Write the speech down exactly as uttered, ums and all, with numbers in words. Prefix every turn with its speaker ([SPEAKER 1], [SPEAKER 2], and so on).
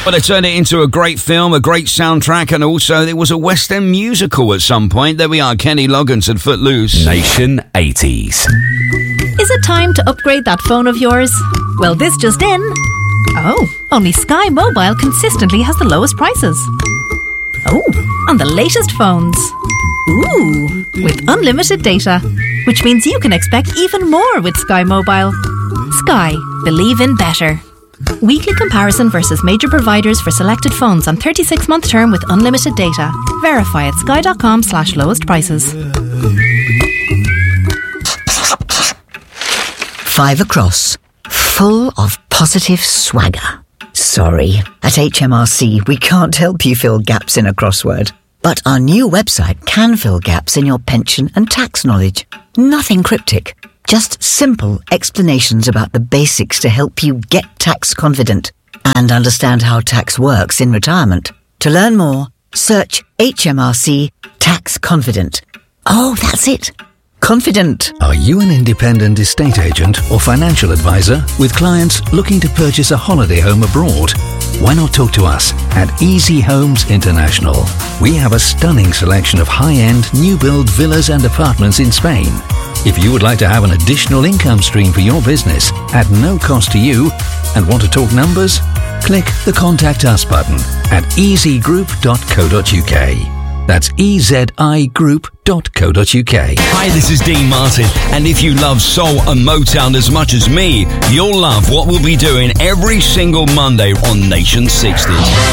[SPEAKER 1] But they turned it into a great film, a great soundtrack, and also there was a West End musical at some point. There we are, Kenny Loggins and Footloose.
[SPEAKER 2] Nation eighties.
[SPEAKER 3] Is it time to upgrade that phone of yours? Well, this just in. Oh, only Sky Mobile consistently has the lowest prices. Oh, on the latest phones. Ooh, with unlimited data, which means you can expect even more with Sky Mobile. Sky, believe in better. Weekly comparison versus major providers for selected phones on thirty-six month term with unlimited data. Verify at sky.com slash lowest prices.
[SPEAKER 4] Five across, full of positive swagger. Sorry, at H M R C we can't help you fill gaps in a crossword. But our new website can fill gaps in your pension and tax knowledge. Nothing cryptic, just simple explanations about the basics to help you get tax confident and understand how tax works in retirement. To learn more, search H M R C Tax Confident. Oh, that's it. Confident.
[SPEAKER 5] Are you an independent estate agent or financial advisor with clients looking to purchase a holiday home abroad? Why not talk to us at Easy Homes International? We have a stunning selection of high-end new-build villas and apartments in Spain. If you would like to have an additional income stream for your business at no cost to you and want to talk numbers, click the Contact Us button at easy group dot co dot uk. That's E Z I group dot co dot uk.
[SPEAKER 1] Hi, this is Dean Martin, and if you love soul and Motown as much as me, you'll love what we'll be doing every single Monday on Nation sixties.